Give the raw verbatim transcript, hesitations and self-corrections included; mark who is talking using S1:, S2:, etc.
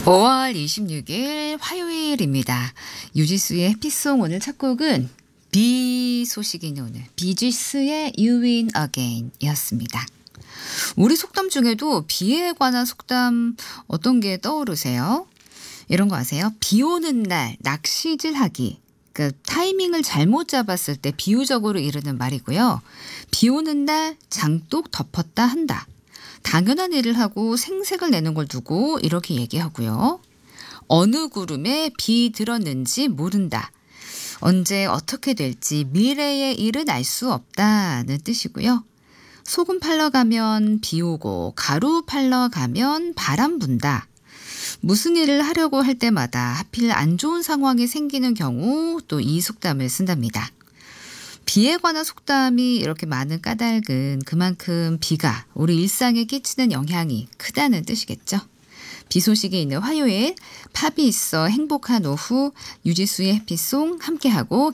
S1: 오월 이십육일 화요일입니다. 유지수의 해피송 오늘 첫 곡은 비 소식이 있는 오늘 비지스의 You Win Again 이었습니다. 우리 속담 중에도 비에 관한 속담 어떤 게 떠오르세요? 이런 거 아세요? 비 오는 날 낚시질하기. 그 타이밍을 잘못 잡았을 때 비유적으로 이르는 말이고요. 비 오는 날 장독 덮었다 한다. 당연한 일을 하고 생색을 내는 걸 두고 이렇게 얘기하고요. 어느 구름에 비 들었는지 모른다. 언제 어떻게 될지 미래의 일은 알 수 없다는 뜻이고요. 소금 팔러 가면 비 오고 가루 팔러 가면 바람 분다. 무슨 일을 하려고 할 때마다 하필 안 좋은 상황이 생기는 경우 또 이 속담을 쓴답니다. 비에 관한 속담이 이렇게 많은 까닭은 그만큼 비가 우리 일상에 끼치는 영향이 크다는 뜻이겠죠. 비 소식이 있는 화요일 팝이 있어 행복한 오후 유지수의 해피송 함께하고